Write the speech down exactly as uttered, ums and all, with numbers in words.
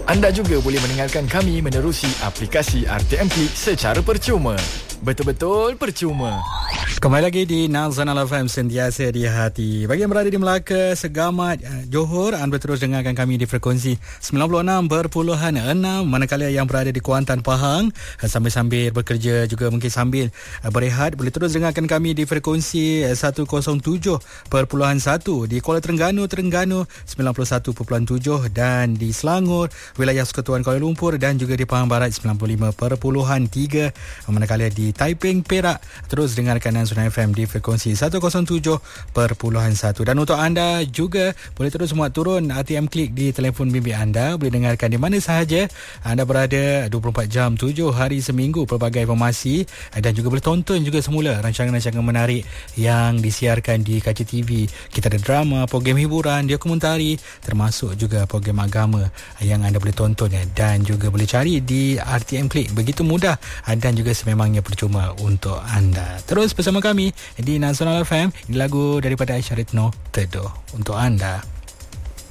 Anda juga boleh mendengarkan kami menerusi aplikasi R T M Click secara percuma. Betul-betul percuma. Kembali lagi di Nasional F M, sentiasa di hati. Bagi yang berada di Melaka, Segamat, Johor, anda terus dengarkan kami di frekuensi sembilan puluh enam perpuluhan enam. Manakala yang berada di Kuantan, Pahang, sambil-sambil bekerja juga mungkin sambil berehat, boleh terus dengarkan kami di frekuensi seratus tujuh perpuluhan satu. Di Kuala Terengganu, Terengganu sembilan puluh satu perpuluhan tujuh, dan di Selangor, wilayah Persekutuan Kuala Lumpur, dan juga di Pahang Barat sembilan puluh lima perpuluhan tiga. Manakala di Taiping, Perak, terus dengarkan Nasional F M di frekuensi seratus tujuh perpuluhan satu. Dan untuk anda juga boleh terus muat turun R T M Click di telefon bimbit anda. Boleh dengarkan di mana sahaja anda berada, dua puluh empat jam, tujuh hari seminggu, pelbagai informasi, dan juga boleh tonton juga semula rancangan-rancangan menarik yang disiarkan di Kaca T V. Kita ada drama, program hiburan, dokumentari, termasuk juga program agama yang anda boleh tonton dan juga boleh cari di R T M Click. Begitu mudah dan juga sememangnya percuma untuk anda. Terus bersama kami di Nasional F M, ini lagu daripada Aisyah Retno, Teduh, untuk anda.